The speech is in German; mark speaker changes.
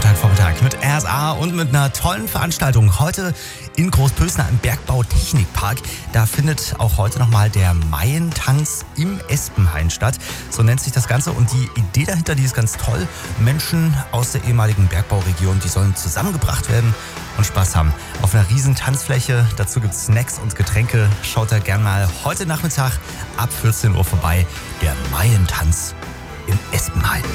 Speaker 1: Sonntagvormittag mit RSA und mit einer tollen Veranstaltung. Heute in Großpösner im Bergbautechnikpark. Da findet auch heute nochmal der Maientanz im Espenhain statt. So nennt sich das Ganze. Und die Idee dahinter, die ist ganz toll. Menschen aus der ehemaligen Bergbauregion, die sollen zusammengebracht werden und Spaß haben. Auf einer riesen Tanzfläche. Dazu gibt es Snacks und Getränke. Schaut da gern mal heute Nachmittag ab 14 Uhr vorbei. Der Maientanz im Espenhain.